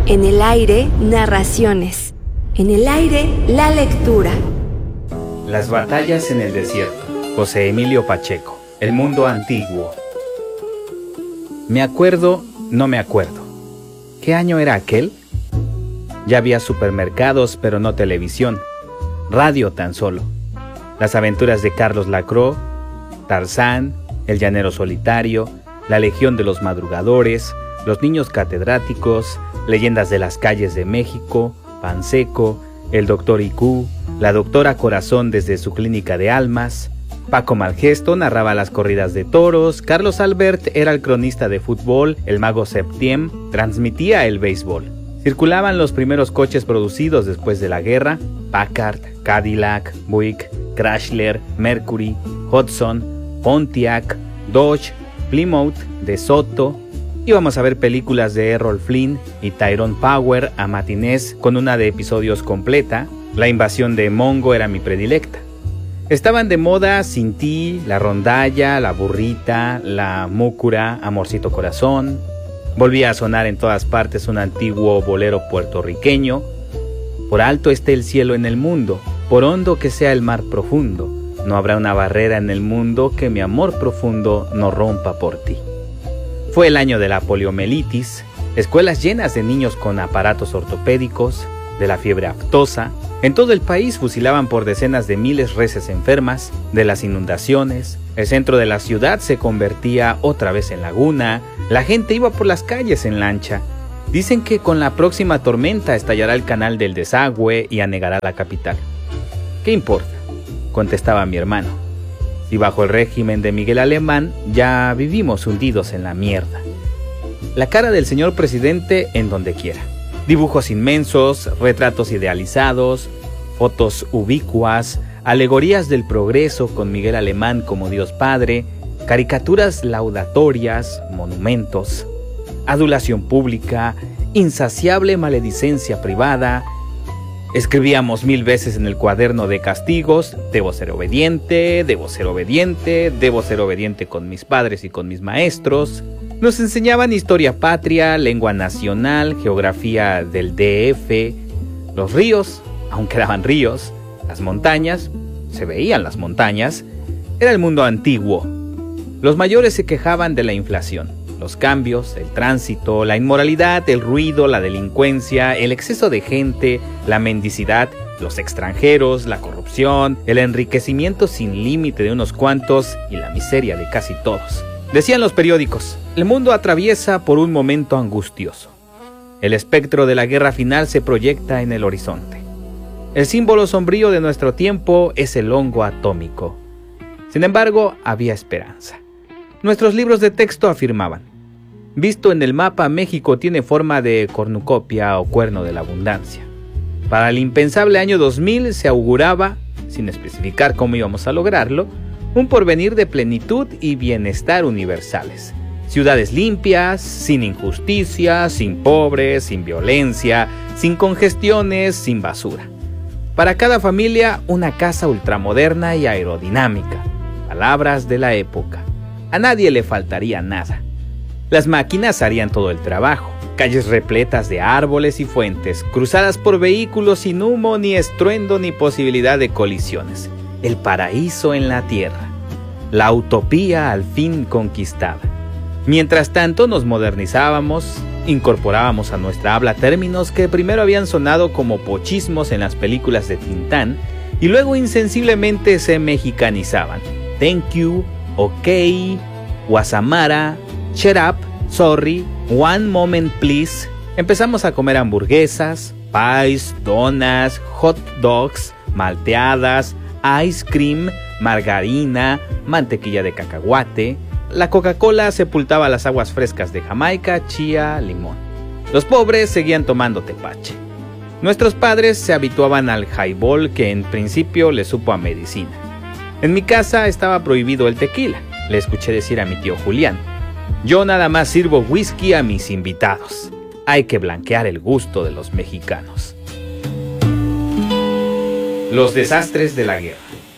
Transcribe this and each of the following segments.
En el aire, narraciones. En el aire, la lectura. Las batallas en el desierto. José Emilio Pacheco. El mundo antiguo. Me acuerdo, no me acuerdo. ¿Qué año era aquel? Ya había supermercados, pero no televisión. Radio tan solo. Las aventuras de Carlos Lacroix, Tarzán, El llanero solitario, La legión de los madrugadores, Los niños catedráticos, Leyendas de las calles de México, Panseco, El doctor IQ, La doctora Corazón desde su clínica de almas. Paco Malgesto narraba las corridas de toros, Carlos Albert era el cronista de fútbol, el mago Septiem transmitía el béisbol. Circulaban los primeros coches producidos después de la guerra: Packard, Cadillac, Buick, Chrysler, Mercury, Hudson, Pontiac, Dodge, Plymouth, De Soto. Íbamos a ver películas de Errol Flynn y Tyrone Power a matinés con una de episodios completa. La invasión de Mongo era mi predilecta. Estaban de moda Sin Ti, La rondalla, La burrita, La múcura, Amorcito corazón. Volvía a sonar en todas partes un antiguo bolero puertorriqueño: por alto esté el cielo en el mundo, por hondo que sea el mar profundo, no habrá una barrera en el mundo que mi amor profundo no rompa por ti. Fue el año de la poliomielitis, escuelas llenas de niños con aparatos ortopédicos, de la fiebre aftosa. En todo el país fusilaban por decenas de miles reses enfermas, de las inundaciones. El centro de la ciudad se convertía otra vez en laguna, la gente iba por las calles en lancha. Dicen que con la próxima tormenta estallará el canal del desagüe y anegará la capital. ¿Qué importa?, contestaba mi hermano. Si bajo el régimen de Miguel Alemán ya vivimos hundidos en la mierda. La cara del señor presidente en donde quiera. Dibujos inmensos, retratos idealizados, fotos ubicuas, alegorías del progreso con Miguel Alemán como Dios Padre, caricaturas laudatorias, monumentos, adulación pública, insaciable maledicencia privada. Escribíamos 1000 veces en el cuaderno de castigos: debo ser obediente, debo ser obediente, debo ser obediente con mis padres y con mis maestros. Nos enseñaban historia patria, lengua nacional, geografía del DF, los ríos, aunque eran ríos, las montañas, se veían las montañas. Era el mundo antiguo. Los mayores se quejaban de la inflación, los cambios, el tránsito, la inmoralidad, el ruido, la delincuencia, el exceso de gente, la mendicidad, los extranjeros, la corrupción, el enriquecimiento sin límite de unos cuantos y la miseria de casi todos. Decían los periódicos: el mundo atraviesa por un momento angustioso. El espectro de la guerra final se proyecta en el horizonte. El símbolo sombrío de nuestro tiempo es el hongo atómico. Sin embargo, había esperanza. Nuestros libros de texto afirmaban: visto en el mapa, México tiene forma de cornucopia o cuerno de la abundancia. Para el impensable año 2000 se auguraba, sin especificar cómo íbamos a lograrlo, un porvenir de plenitud y bienestar universales. Ciudades limpias, sin injusticia, sin pobres, sin violencia, sin congestiones, sin basura. Para cada familia, una casa ultramoderna y aerodinámica. Palabras de la época. A nadie le faltaría nada. Las máquinas harían todo el trabajo. Calles repletas de árboles y fuentes, cruzadas por vehículos sin humo, ni estruendo, ni posibilidad de colisiones. El paraíso en la tierra. La utopía al fin conquistada. Mientras tanto nos modernizábamos, incorporábamos a nuestra habla términos que primero habían sonado como pochismos en las películas de Tintán y luego insensiblemente se mexicanizaban. Thank you, ok, Guasamara, shut up, sorry, one moment please. Empezamos a comer hamburguesas, pies, donas, hot dogs, malteadas, ice cream, margarina, mantequilla de cacahuate. La Coca-Cola sepultaba las aguas frescas de Jamaica, chía, limón. Los pobres seguían tomando tepache. Nuestros padres se habituaban al highball, que en principio les supo a medicina. En mi casa estaba prohibido el tequila, le escuché decir a mi tío Julián. Yo nada más sirvo whisky a mis invitados. Hay que blanquear el gusto de los mexicanos. Los desastres de la guerra.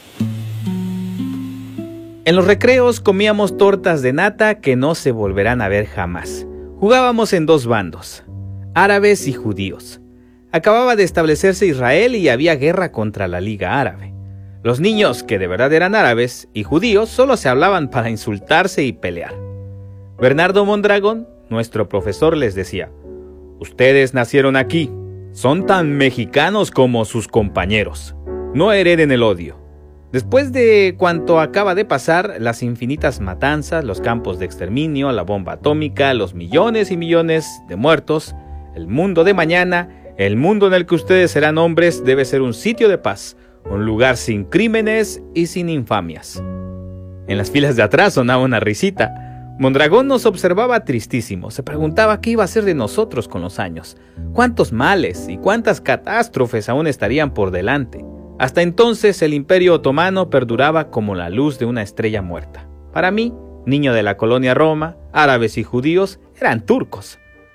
En los recreos comíamos tortas de nata que no se volverán a ver jamás. Jugábamos en dos bandos. árabes y judíos. Acababa de establecerse Israel y había guerra contra la Liga Árabe. Los niños, que de verdad eran árabes y judíos, solo se hablaban para insultarse y pelear. Bernardo Mondragón, nuestro profesor, les decía: ustedes nacieron aquí, son tan mexicanos como sus compañeros. No hereden el odio. Después de cuanto acaba de pasar, las infinitas matanzas, los campos de exterminio, la bomba atómica, los millones y millones de muertos, el mundo de mañana, el mundo en el que ustedes serán hombres, debe ser un sitio de paz, un lugar sin crímenes y sin infamias. En las filas de atrás sonaba una risita. Mondragón nos observaba tristísimo, se preguntaba qué iba a ser de nosotros con los años, cuántos males y cuántas catástrofes aún estarían por delante. Hasta entonces el Imperio Otomano perduraba como la luz de una estrella muerta. Para mí, niño de la colonia Roma, árabes y judíos eran turcos.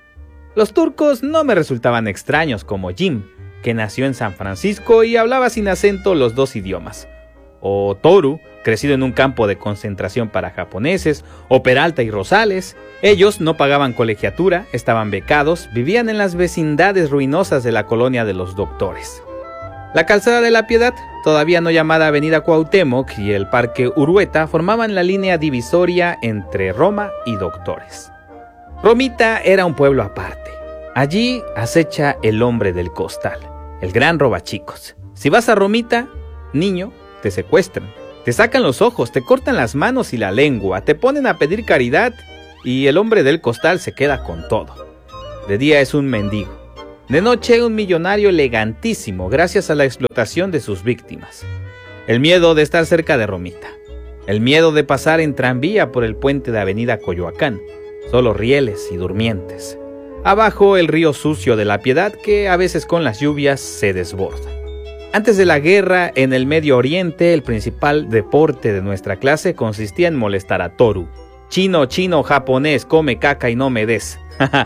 Los turcos no me resultaban extraños como Jim, que nació en San Francisco y hablaba sin acento los dos idiomas, o Toru, crecido en un campo de concentración para japoneses, o Peralta y Rosales. Ellos no pagaban colegiatura, estaban becados, vivían en las vecindades ruinosas de la colonia de los doctores. La calzada de la Piedad, todavía no llamada Avenida Cuauhtémoc, y el Parque Urueta formaban la línea divisoria entre Roma y Doctores. Romita era un pueblo aparte. Allí acecha el hombre del costal, el gran robachicos. Si vas a Romita, niño, te secuestran, te sacan los ojos, te cortan las manos y la lengua, te ponen a pedir caridad y el hombre del costal se queda con todo. De día es un mendigo. De noche, un millonario elegantísimo gracias a la explotación de sus víctimas. El miedo de estar cerca de Romita. El miedo de pasar en tranvía por el puente de Avenida Coyoacán. Solo rieles y durmientes. Abajo el río sucio de la Piedad que a veces con las lluvias se desborda. Antes de la guerra, en el Medio Oriente, el principal deporte de nuestra clase consistía en molestar a Toru. Chino, chino, japonés, come caca y no me des.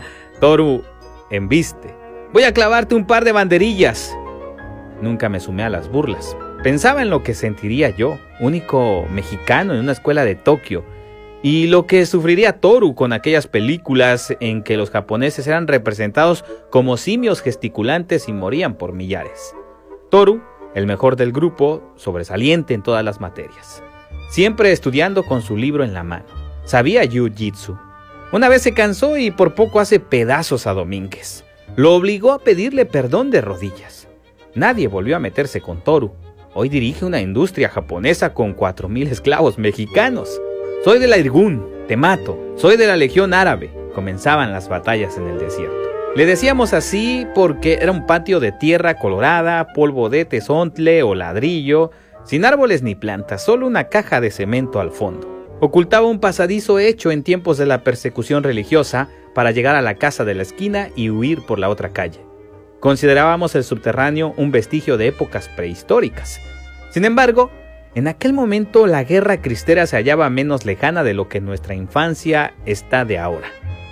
Toru, embiste. Voy a clavarte un par de banderillas. Nunca me sumé a las burlas. Pensaba en lo que sentiría yo, único mexicano en una escuela de Tokio, y lo que sufriría Toru con aquellas películas en que los japoneses eran representados como simios gesticulantes y morían por millares. Toru, el mejor del grupo, sobresaliente en todas las materias. Siempre estudiando con su libro en la mano. Sabía jiu-jitsu. Una vez se cansó y por poco hace pedazos a Domínguez. Lo obligó a pedirle perdón de rodillas. Nadie volvió a meterse con Toru. Hoy dirige una industria japonesa con 4,000 esclavos mexicanos. Soy de la Irgun, te mato. Soy de la Legión Árabe. Comenzaban las batallas en el desierto. Le decíamos así porque era un patio de tierra colorada, polvo de tezontle o ladrillo, sin árboles ni plantas, solo una caja de cemento al fondo. Ocultaba un pasadizo hecho en tiempos de la persecución religiosa para llegar a la casa de la esquina y huir por la otra calle. Considerábamos el subterráneo un vestigio de épocas prehistóricas. Sin embargo, en aquel momento la guerra cristera se hallaba menos lejana de lo que nuestra infancia está de ahora.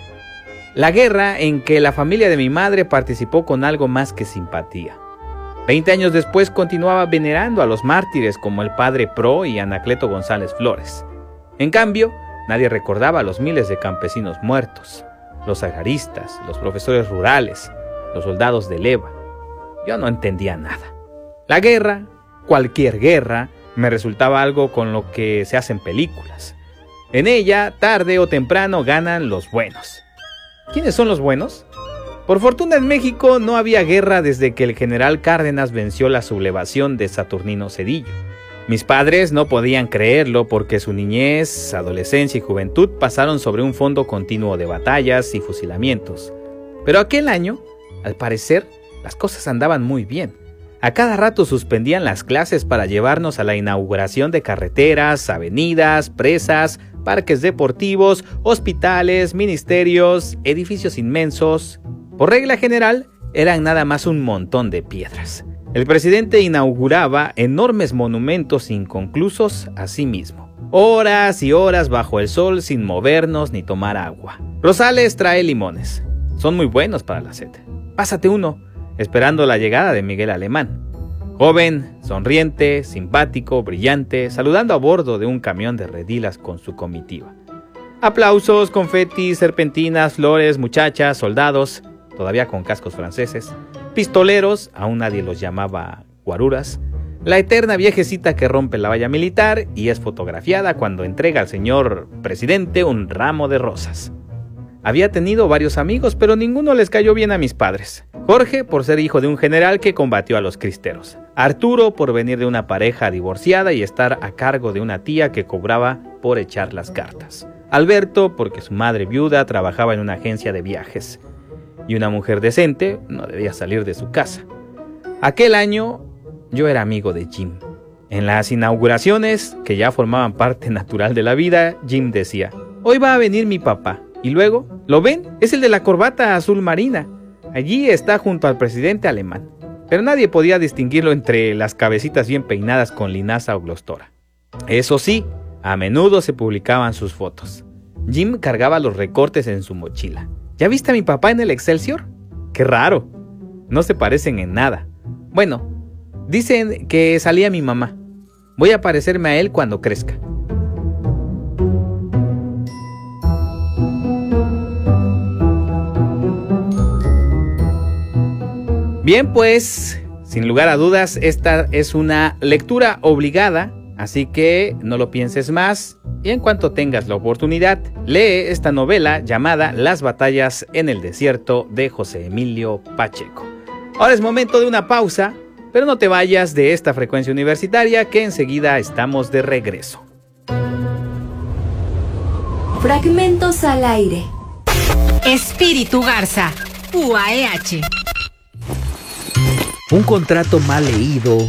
La guerra en que la familia de mi madre participó con algo más que simpatía. 20 años después continuaba venerando a los mártires como el padre Pro y Anacleto González Flores. En cambio, nadie recordaba a los miles de campesinos muertos, los agraristas, los profesores rurales, los soldados de leva. Yo no entendía nada. La guerra, cualquier guerra, me resultaba algo con lo que se hacen películas. En ella, tarde o temprano, ganan los buenos. ¿Quiénes son los buenos? Por fortuna en México no había guerra desde que el general Cárdenas venció la sublevación de Saturnino Cedillo. Mis padres no podían creerlo porque su niñez, adolescencia y juventud pasaron sobre un fondo continuo de batallas y fusilamientos. Pero aquel año, al parecer, las cosas andaban muy bien. A cada rato suspendían las clases para llevarnos a la inauguración de carreteras, avenidas, presas, parques deportivos, hospitales, ministerios, edificios inmensos. Por regla general, eran nada más un montón de piedras. El presidente inauguraba enormes monumentos inconclusos a sí mismo. Horas y horas bajo el sol sin movernos ni tomar agua. Rosales trae limones. Son muy buenos para la sed. Pásate uno, esperando la llegada de Miguel Alemán. Joven, sonriente, simpático, brillante, saludando a bordo de un camión de redilas con su comitiva. Aplausos, confetis, serpentinas, flores, muchachas, soldados. todavía con cascos franceses, pistoleros, aún nadie los llamaba guaruras, la eterna viejecita que rompe la valla militar y es fotografiada cuando entrega al señor presidente un ramo de rosas. Había tenido varios amigos, pero ninguno les cayó bien a mis padres. Jorge, por ser hijo de un general que combatió a los cristeros. Arturo, por venir de una pareja divorciada y estar a cargo de una tía que cobraba por echar las cartas. Alberto, porque su madre viuda trabajaba en una agencia de viajes. Y una mujer decente no debía salir de su casa. Aquel año, yo era amigo de Jim. En las inauguraciones, que ya formaban parte natural de la vida, Jim decía: hoy va a venir mi papá. Y luego, ¿lo ven? Es el de la corbata azul marina. Allí está junto al presidente alemán. Pero nadie podía distinguirlo entre las cabecitas bien peinadas con linaza o glostora. Eso sí, a menudo se publicaban sus fotos. Jim cargaba los recortes en su mochila. ¿Ya viste a mi papá en el Excelsior? ¡Qué raro! No se parecen en nada. Bueno, dicen que salía mi mamá. Voy a parecerme a él cuando crezca. Bien, pues, sin lugar a dudas, esta es una lectura obligada, así que no lo pienses más y en cuanto tengas la oportunidad, lee esta novela llamada Las batallas en el desierto de José Emilio Pacheco. Ahora es momento de una pausa, pero no te vayas de esta frecuencia universitaria que enseguida estamos de regreso. Fragmentos al aire. Espíritu Garza, UAEH. Un contrato mal leído